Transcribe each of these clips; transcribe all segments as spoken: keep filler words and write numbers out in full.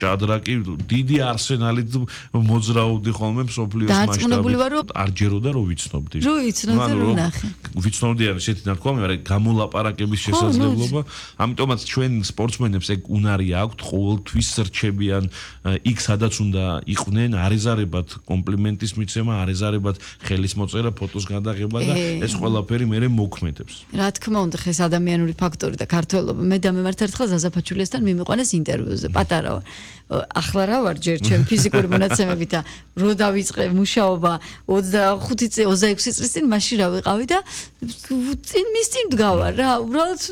ჭადრაკი დიდი არსენალით მოძრაობდი ხოლმე მსოფლიოს მასშტაბით. არ ჯეროდა რომ ვიცნობდი. რო ვიცნობდი რომ ნახე. ვიცნობდი არ ისეთი ნარკვამი, მაგრამ გამოლაპარაკების შესაძლებლობა, ამიტომაც ჩვენ სპორტსმენებს ეგ უნარი აქვთ ყოველთვის რჩებიან იქ სადაც უნდა იყვნენ, არეზარებად კომპლიმენტის მიცემა, არეზარებად ხელის მოწერა, ფოტოს გადაღება და ეს ყველაფერი მერე მოქმედებს. რა თქმა უნდა, ხეს ადამიანური ფაქტორი და ქართველობა. მე და მემართ ერთხელ ზაზაფაჩულიასთან მიმიყვანეს ინტერვიუზე, პატარა ვარ. ახლა რა ვარ ჯერ ჩემ ფიზიკური მონაცემებით და რო დავიწყე მუშაობა ოცდახუთი წელი ოცდაექვსი წლის წინ მაშინ რა ვიყავი და წინ მის წინ დგავარ რა უბრალოდ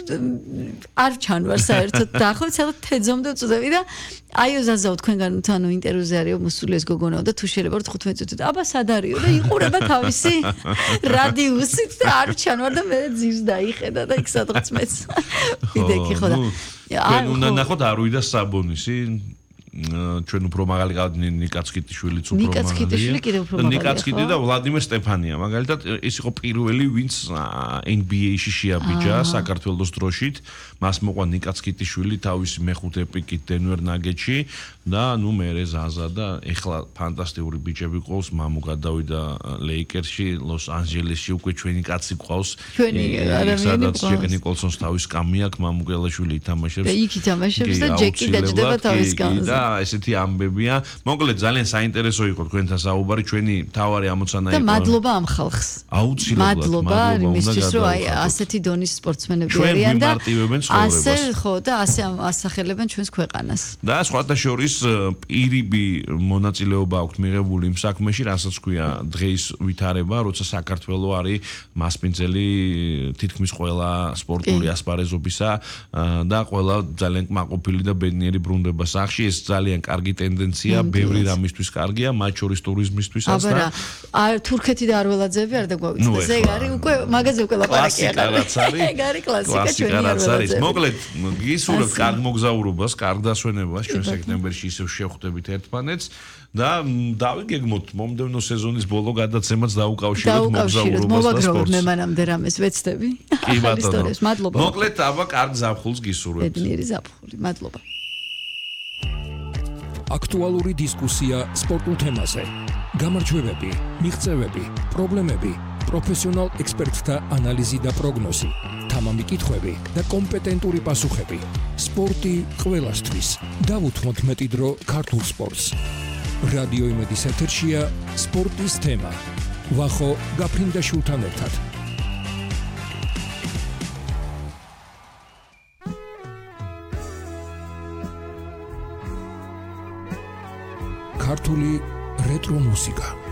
არ ჩანვარ საერთოდ და ახლა ცოტა თეძომდე წუდები და აიო ზაზაო თქვენგან თანო ინტერვიუზე არისო მოსულიეს გოგონაო და თუ შეიძლება რომ თხუთმეტ წუთი აბა სად არისო და იყურება თავისი რადიუსით და არ ჩანვარ და მე ძირს დაიხედა და იქ სადღაც მეც ვიდექი ხო და ჩვენ უნდა ნახოთ არუიდა საბონისი ჩვენ უფრო მაღალი გავდით ნიკაცკიტიშვილიც უფრო მაღალია. ნიკაცკიტიშვილი კიდევ უფრო მაღალია. ნიკაცკიტი და ვლადიმერ სტეფანია. მაგალითად ის იყო პირველი, ვინც N B A-ში შეაბიჯა საქართველოს დროშით. მას მოყვა ნიკაცკიტიშვილი თავისი მეხუთე პიკით დენვერ ნაგეტში და ნუ მერე ზაზა და ეხლა ფანტასტიკური ბიჭები ყავს, მამუ გადავიდა ლეიკერსში, ლოს ანჯელესში უკვე ჩვენი კაცი ყავს. ჩვენი ადამიანი ყავს. ჯეკ ნიკოლსონს თავის კამი აქვს, მამუ გელაშვილი ითამაშებს. და იქ ითამაშებს და ჯეკი დაჯდება თავის კამზე. და ესეთი ამბებია. მოკლედ ძალიან საინტერესო იყო თქვენთან საუბარი, ჩვენი თავარი ამოცანა იყო. და მადლობა ამ ხალხს. აუცილებლად მადლობა იმისთვის, რომ აი ასეთი დონის სპორტსმენები არიან და ასე ხო და ასე ასახელებენ ჩვენს ქვეყანას. და სხვათა შორის პირიბი მონაწილეობა აქვს მიღებული იმ საქმეში, რასაც ქვია დღეს ვითარება, როცა საქართველოს არის მასპინძელი თითქმის ყველა სპორტული ასპარეზობისა და ყველა ძალიან კმაყოფილი და ბედნიერი ბრუნდება სახში. ეს ძალიან კარგი ტენდენცია, ბევრი რამისთვის კარგია, მათ შორის ტურიზმისთვისაც და აბა თურქეთი და არველაძეები არ დაგვავიწყდეს. ეგ არის უკვე მაგაზე უკვე ლაპარაკია. ეგ არის კლასიკა ჩვენი არველაძეები. მოკლედ გისურვებთ კარგ მოგზაურობას, კარგ დასვენებას, ჩვენ სექტემბერში ისევ შევხვდებით ერთმანეთს და დავიგეგმოთ მომდევნო სეზონის ბოლო გადაცემაც დაუკავშიროთ მოგზაურობას და სპორტს. მე მანამდე რამეს ვეცდები. კი ბატონო. მადლობა. მოკლედ აბა კარგ ზაფხულს გისურვებთ. ბედნიერი ზაფხული. მადლობა. აქტუალური დისკუსია სპორტულ თემაზე. გამარჯვებები, მიღწევები, პრობლემები, პროფესიონალ ექსპერტთა ანალიზი და პროგნოზი, თამამი კითხვები და კომპეტენტური პასუხები. სპორტი ყველასთვის. დავუთმოთ მეტი დრო ქართულ სპორტს. რადიო იმედის ეთერშია სპორტის თემა. ვახო გაფრინდაშვილთან ერთად. ქართული რეტრო მუსიკა.